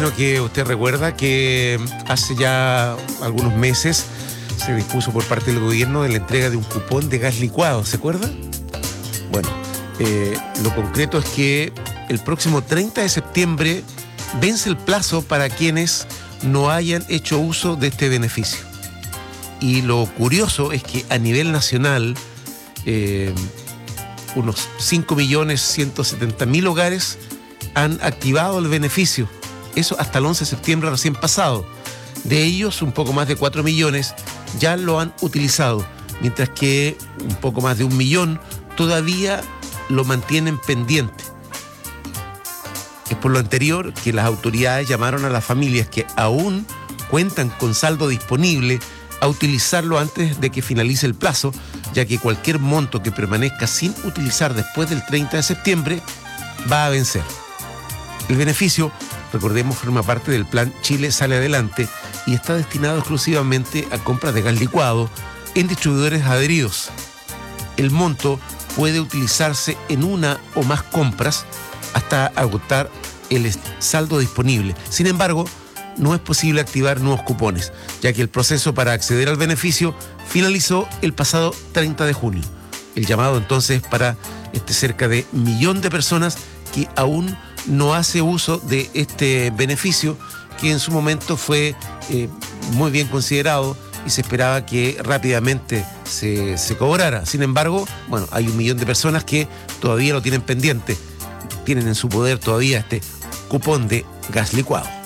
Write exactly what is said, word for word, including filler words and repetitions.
imagino que usted recuerda que hace ya algunos meses se dispuso por parte del gobierno de la entrega de un cupón de gas licuado, ¿se acuerda? Bueno, eh, lo concreto es que el próximo treinta de septiembre vence el plazo para quienes no hayan hecho uso de este beneficio. Y lo curioso es que a nivel nacional, eh, unos cinco millones ciento setenta mil hogares han activado el beneficio. Eso hasta el once de septiembre recién pasado. De ellos, un poco más de cuatro millones ya lo han utilizado, mientras que un poco más de un millón todavía lo mantienen pendiente. Es por lo anterior que las autoridades llamaron a las familias que aún cuentan con saldo disponible a utilizarlo antes de que finalice el plazo, ya que cualquier monto que permanezca sin utilizar después del treinta de septiembre va a vencer. El beneficio, recordemos, forma parte del plan Chile Sale Adelante y está destinado exclusivamente a compras de gas licuado en distribuidores adheridos. El monto puede utilizarse en una o más compras hasta agotar el saldo disponible. Sin embargo, no es posible activar nuevos cupones, ya que el proceso para acceder al beneficio finalizó el pasado treinta de junio. El llamado entonces para este cerca de millón de personas que aún no hace uso de este beneficio, que en su momento fue eh, muy bien considerado y se esperaba que rápidamente se, se cobrara. Sin embargo, bueno, hay un millón de personas que todavía lo tienen pendiente, tienen en su poder todavía este cupón de gas licuado.